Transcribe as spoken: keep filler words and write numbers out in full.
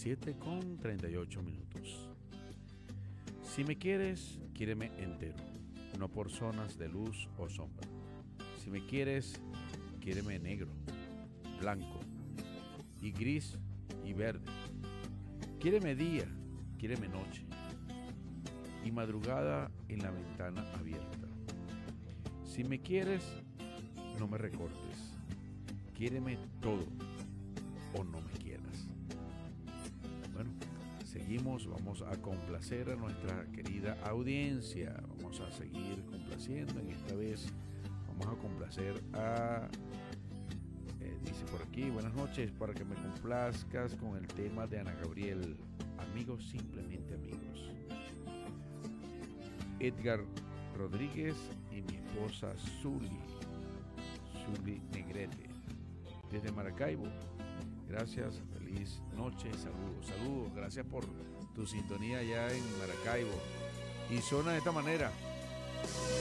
siete con treinta y ocho minutos. Si me quieres, quiéreme entero, no por zonas de luz o sombra. Si me quieres, quiéreme negro, blanco y gris y verde. Quiéreme día, quiéreme noche y madrugada en la ventana abierta. Si me quieres, no me recortes. Quiéreme todo o no me quieras. Bueno, seguimos, vamos a complacer a nuestra querida audiencia. Vamos a seguir complaciendo. En esta vez vamos a complacer a... Eh, dice por aquí, buenas noches, para que me complazcas con el tema de Ana Gabriel. Amigos, simplemente amigos. Edgar Rodríguez y mi esposa Zuli, Zuli Negrete, desde Maracaibo. Gracias, feliz noche, saludos, saludos, gracias por tu sintonía allá en Maracaibo. Y suena de esta manera.